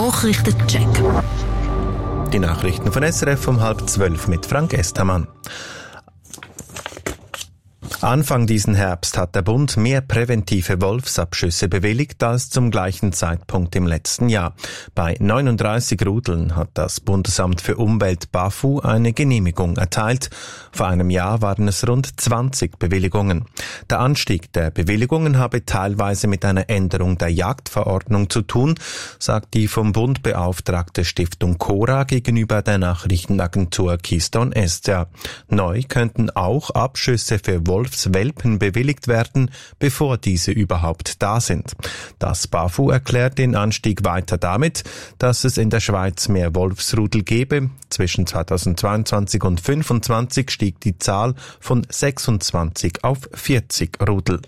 Nachrichtencheck. Die Nachrichten von SRF um 11:30 mit Frank Estermann. Anfang diesen Herbst hat der Bund mehr präventive Wolfsabschüsse bewilligt als zum gleichen Zeitpunkt im letzten Jahr. Bei 39 Rudeln hat das Bundesamt für Umwelt BAFU eine Genehmigung erteilt. Vor einem Jahr waren es rund 20 Bewilligungen. Der Anstieg der Bewilligungen habe teilweise mit einer Änderung der Jagdverordnung zu tun, sagt die vom Bund beauftragte Stiftung Cora gegenüber der Nachrichtenagentur Keystone SDA. Neu könnten auch Abschüsse für Wolfswelpen bewilligt werden, bevor diese überhaupt da sind. Das BAFU erklärt den Anstieg weiter damit, dass es in der Schweiz mehr Wolfsrudel gebe. Zwischen 2022 und 2025 stieg die Zahl von 26 auf 40 Rudel.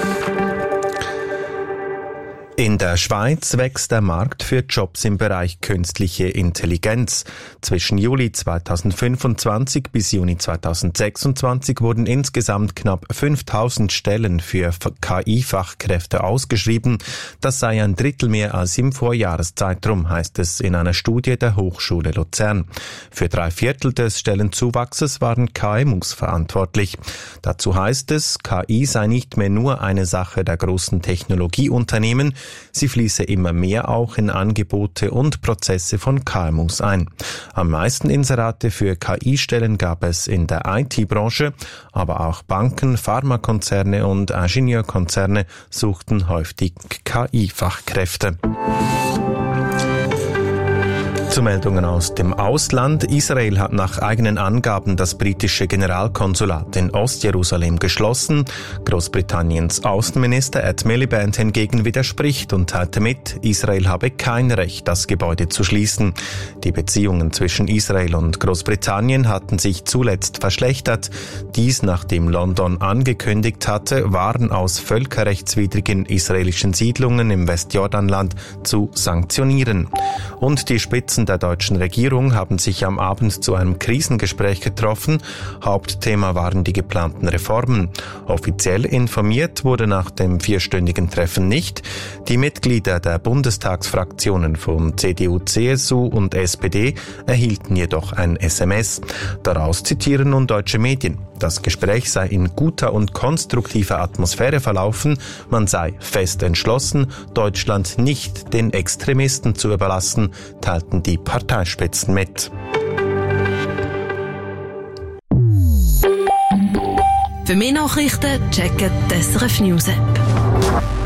In der Schweiz wächst der Markt für Jobs im Bereich künstliche Intelligenz. Zwischen Juli 2025 bis Juni 2026 wurden insgesamt knapp 5000 Stellen für KI-Fachkräfte ausgeschrieben. Das sei ein Drittel mehr als im Vorjahreszeitraum, heißt es in einer Studie der Hochschule Luzern. Für 3/4 des Stellenzuwachses waren KMUs verantwortlich. Dazu heißt es, KI sei nicht mehr nur eine Sache der großen Technologieunternehmen, sie fließe immer mehr auch in Angebote und Prozesse von KMUs ein. Am meisten Inserate für KI-Stellen gab es in der IT-Branche, aber auch Banken, Pharmakonzerne und Ingenieurkonzerne suchten häufig KI-Fachkräfte. Zu Meldungen aus dem Ausland. Israel hat nach eigenen Angaben das britische Generalkonsulat in Ostjerusalem geschlossen. Großbritanniens Außenminister Ed Miliband hingegen widerspricht und teilte mit, Israel habe kein Recht, das Gebäude zu schließen. Die Beziehungen zwischen Israel und Großbritannien hatten sich zuletzt verschlechtert. Dies, nachdem London angekündigt hatte, Waren aus völkerrechtswidrigen israelischen Siedlungen im Westjordanland zu sanktionieren. Und die Spitzen der deutschen Regierung haben sich am Abend zu einem Krisengespräch getroffen. Hauptthema waren die geplanten Reformen. Offiziell informiert wurde nach dem 4-stündigen Treffen nicht. Die Mitglieder der Bundestagsfraktionen von CDU, CSU und SPD erhielten jedoch ein SMS. Daraus zitieren nun deutsche Medien. Das Gespräch sei in guter und konstruktiver Atmosphäre verlaufen. Man sei fest entschlossen, Deutschland nicht den Extremisten zu überlassen, teilten die Parteispitzen mit. Für mehr Nachrichten checken die SRF News App.